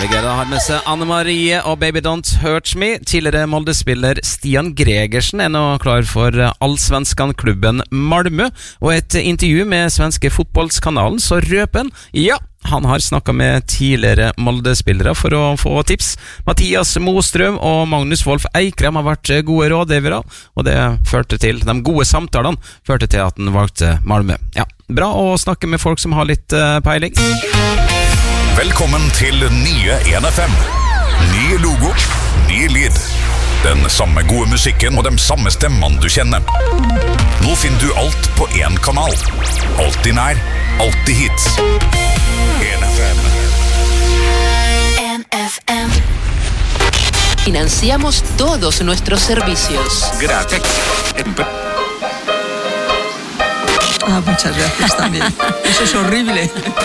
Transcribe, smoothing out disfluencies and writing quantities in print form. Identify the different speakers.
Speaker 1: Navigator har med seg Anne Marie og Baby Don't Hurt Me. Tidligere Molde-spiller Stian Gregersen er nå klar for allsvenskan-klubben Malmö, og et intervju med svenske fotballskanalen så røpen, ja, han har snakket med tidligere Molde-spillere for å få tips. Mathias Mostrøm og Magnus Wolf Eikrem har vært gode rådgivere, og det førte til, de gode samtalene førte til at han valgte Malmö. Ja, bra å snakke med folk som har litt peiling.
Speaker 2: Velkommen til nye 1FM. Nye logo, ny lyd. Den samme gode musikken og de samme stemmene du kjenner. Nå finner du alt på en kanal. Alltid nær, alltid hits. 1FM.
Speaker 3: 1FM. Financiamos todos nuestros servicios.
Speaker 2: Gracias.
Speaker 4: Muchas gracias también. Eso es horrible.